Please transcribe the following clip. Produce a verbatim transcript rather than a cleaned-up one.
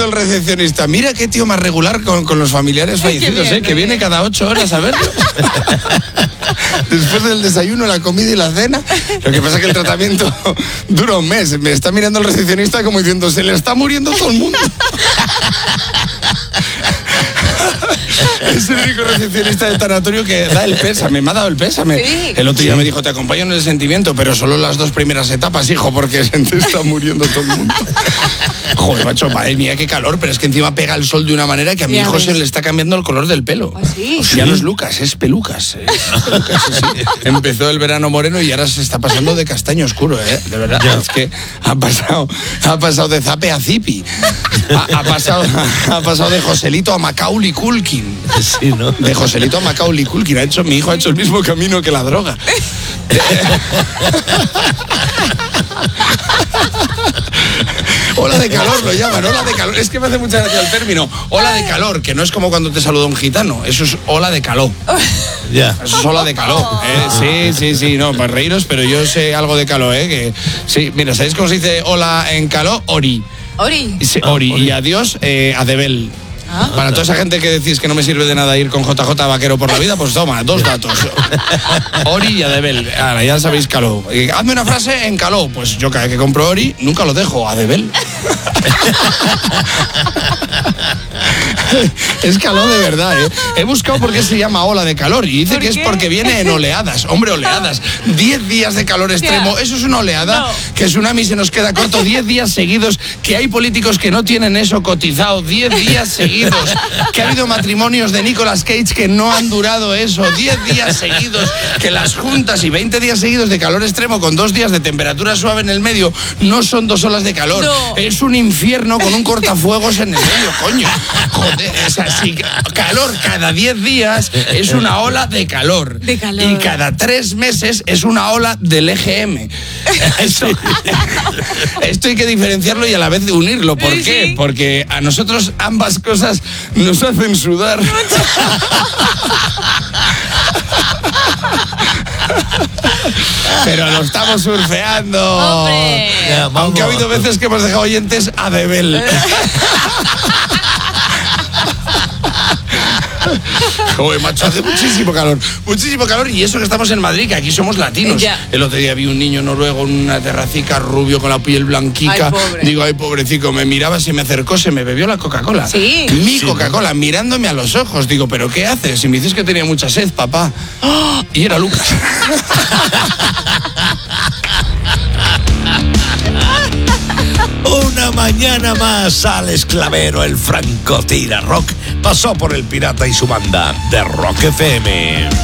el recepcionista, mira qué tío más regular con, con los familiares fallecidos, bien, ¿eh? Que viene cada ocho horas a verlos. Después del desayuno, la comida y la cena. Lo que pasa es que el tratamiento dura un mes. Me está mirando el recepcionista como diciendo, se le está muriendo todo el mundo. Es el único recepcionista del tanatorio que da el pésame, me ha dado el pésame. Sí. El otro día sí. Me dijo, te acompaño en el sentimiento, pero solo las dos primeras etapas, hijo, porque se te está muriendo todo el mundo. Joder, macho, madre mía, qué calor, pero es que encima pega el sol de una manera que a mi hijo se le está cambiando el color del pelo. ¿Ah, sí? O sea, ya no es Lucas, es Pelucas. Es Pelucas sí, sí. Empezó el verano moreno y ahora se está pasando de castaño oscuro, ¿eh? De verdad, ya. Es que ha pasado, ha pasado de Zape a Zipi. Ha, ha, pasado, ha pasado de Joselito a Macaulay Culkin. Sí, ¿no? De Joselito a Macaulay Culkin. Ha hecho, mi hijo ha hecho el mismo camino que la droga. Ola de calor lo llaman, ola de calor. Es que me hace mucha gracia el término. Ola de calor, que no es como cuando te saluda un gitano. Eso es ola de calor. Ya. Yeah. Eso es ola de calor. Eh, sí, sí, sí, no, para reíros, pero yo sé algo de calor, ¿eh? Que, sí, mira, ¿sabéis cómo se dice ola en calor? Ori. Ori. Sí, ori. Oh, ori. Y adiós, eh, Adebel. ¿Ah? Para toda esa gente que decís que no me sirve de nada ir con J J Vaquero por la vida, pues toma, dos datos. Ori y Adebel. Ahora ya sabéis caló. Eh, hazme una frase en caló. Pues yo cada vez que compro Ori, nunca lo dejo. Adebel. Es calor de verdad, ¿eh? He buscado por qué se llama ola de calor y dice que es porque viene en oleadas. Hombre, oleadas. Diez días de calor extremo. Eso es una oleada. No. Que tsunami se nos queda corto. Diez días seguidos. Que hay políticos que no tienen eso cotizado. Diez días seguidos. Que ha habido matrimonios de Nicolas Cage que no han durado eso. Diez días seguidos. Que las juntas y veinte días seguidos de calor extremo con dos días de temperatura suave en el medio no son dos olas de calor. No. Es un infierno con un cortafuegos en el medio, coño. Joder, o sea, si calor cada diez días es una ola de calor. De calor. Y cada tres meses es una ola del E G M. Eso, esto hay que diferenciarlo y a la vez unirlo. ¿Por qué? Porque a nosotros ambas cosas nos hacen sudar. Pero lo estamos surfeando. ¡Hombre! Ya, aunque ha habido veces que hemos dejado oyentes a Debel. Joder, macho, hace muchísimo calor, muchísimo calor y eso que estamos en Madrid, que aquí somos latinos. Ya. El otro día vi un niño noruego en una terracica rubio con la piel blanquica. Ay, digo, ay, pobrecito, me miraba, se me acercó, se me bebió la Coca-Cola. Sí. Mi sí, Coca-Cola, ¿no? Mirándome a los ojos. Digo, ¿pero qué haces? Y me dices que tenía mucha sed, papá. ¡Oh! Y era Lucas. Una mañana más, Alex Clavero, el francotira rock, pasó por El Pirata y su banda de Rock F M.